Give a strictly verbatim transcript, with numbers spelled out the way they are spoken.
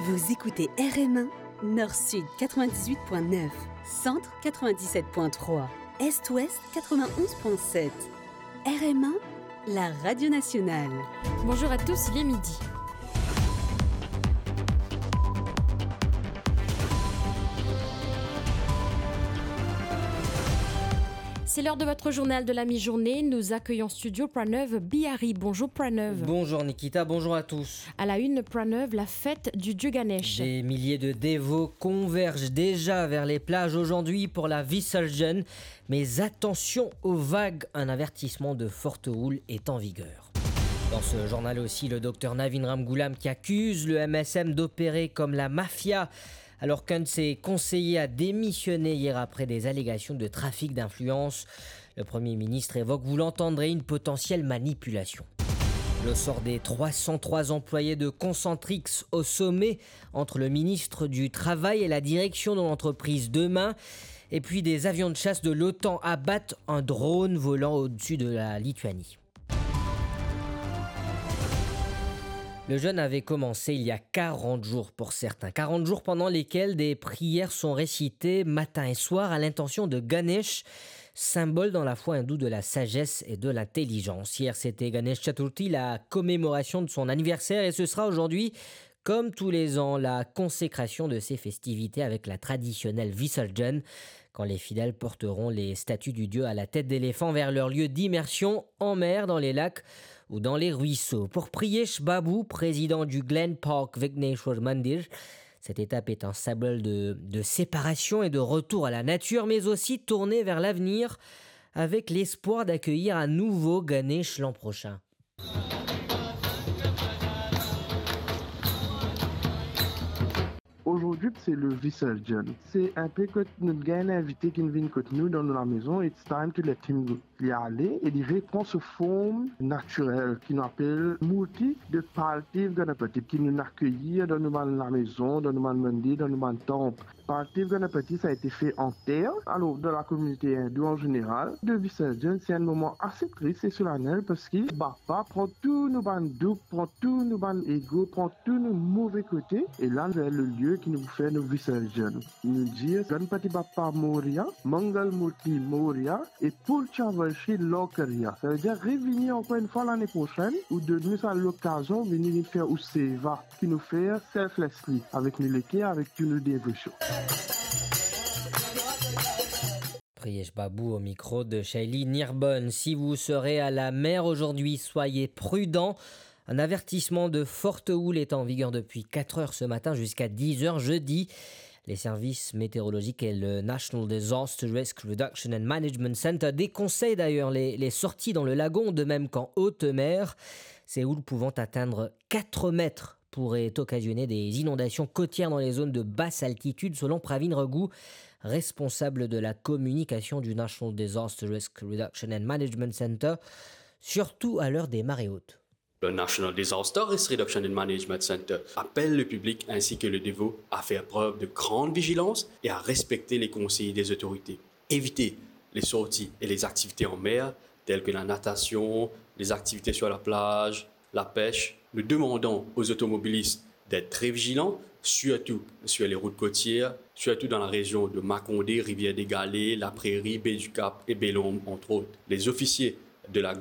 Vous écoutez R M un, Nord-Sud quatre-vingt-dix-huit point neuf, Centre quatre-vingt-dix-sept point trois, Est-Ouest quatre-vingt-onze point sept. R M un, la radio nationale. Bonjour à tous, il est midi. C'est l'heure de votre journal de la mi-journée. Nous accueillons en studio Pranav Bihari. Bonjour Pranav. Bonjour Nikita, bonjour à tous. À la une, Pranav, la fête du dieu Ganesh. Des milliers de dévots convergent déjà vers les plages aujourd'hui pour la Visarjan. Mais attention aux vagues, un avertissement de forte houle est en vigueur. Dans ce journal aussi, le docteur Navin Ramgoolam qui accuse le M S M d'opérer comme la mafia, alors qu'un de ses conseillers a démissionné hier après des allégations de trafic d'influence. Le Premier ministre évoque, vous l'entendrez, une potentielle manipulation. Le sort des trois cent trois employés de Concentrix au sommet entre le ministre du Travail et la direction de l'entreprise demain. Et puis des avions de chasse de l'OTAN abattent un drone volant au-dessus de la Lituanie. Le jeûne avait commencé il y a quarante jours pour certains. quarante jours pendant lesquels des prières sont récitées matin et soir à l'intention de Ganesh, symbole dans la foi hindoue de la sagesse et de l'intelligence. Hier, c'était Ganesh Chaturthi, la commémoration de son anniversaire, et ce sera aujourd'hui, comme tous les ans, la consécration de ces festivités avec la traditionnelle Visarjan, quand les fidèles porteront les statues du dieu à la tête d'éléphant vers leur lieu d'immersion en mer, dans les lacs ou dans les ruisseaux. Pour Priyesh Babu, président du Glen Park Vigneshwar Mandir, cette étape est un symbole de, de séparation et de retour à la nature, mais aussi tournée vers l'avenir, avec l'espoir d'accueillir un nouveau Ganesh l'an prochain. Aujourd'hui, c'est le Visarjan. C'est un peu que notre gars invité qui vient côté nous dans la maison. It's time to let him y aller. Et il reprend ce forme naturelle qui nous appelle Murti de Parthiv Ganapati, qui nous accueillit dans la maison, dans le mandir, dans le temple. Parthiv Ganapati, ça a été fait en terre. Alors, dans la communauté hindoue en général, le Visarjan, c'est un moment assez triste et solennel parce qu'il Bappa prend tous nos bandouks, prend tous nos bandes égaux, prend tous nos mauvais côtés. Et là, c'est le lieu qui nous fait nos Visarjan. Il nous dit Ganpati Bappa Moria, Mangal Murti Moria et Purchavarshi Lokaria. Ça veut dire revenir encore une fois l'année prochaine ou de nous à l'occasion de venir faire ou Seva qui nous fait selflessly avec nos léqués, avec tous nos dévotions. Priyesh Babu au micro de Shaili Nirbonne. Si vous serez à la mer aujourd'hui, soyez prudents. Un avertissement de forte houle est en vigueur depuis quatre heures ce matin jusqu'à dix heures jeudi. Les services météorologiques et le National Disaster Risk Reduction and Management Center déconseillent d'ailleurs les, les sorties dans le lagon, de même qu'en haute mer. Ces houles pouvant atteindre quatre mètres pourraient occasionner des inondations côtières dans les zones de basse altitude, selon Pravin Raghu, responsable de la communication du National Disaster Risk Reduction and Management Center, surtout à l'heure des marées hautes. Le National Disaster Risk Reduction and Management Center appelle le public ainsi que le dévot à faire preuve de grande vigilance et à respecter les conseils des autorités. Éviter les sorties et les activités en mer, telles que la natation, les activités sur la plage, la pêche. Nous demandons aux automobilistes d'être très vigilants, surtout sur les routes côtières, surtout dans la région de Makondé, Rivière des Galets, La Prairie, Baie du Cap et Bellombe, entre autres. Les officiers de la